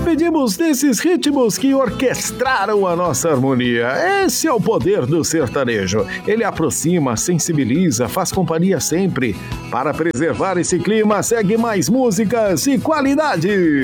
despedimos desses ritmos que orquestraram a nossa harmonia. Esse é o poder do sertanejo. Ele aproxima, sensibiliza, faz companhia sempre. Para preservar esse clima, segue mais músicas e qualidade.